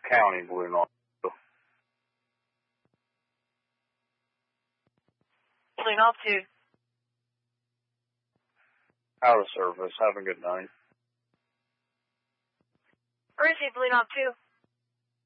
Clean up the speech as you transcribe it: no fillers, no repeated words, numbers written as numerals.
County, Blue Knob. Blue Knob 2. Out of service. Have a good night. Receive Blue Knob 2.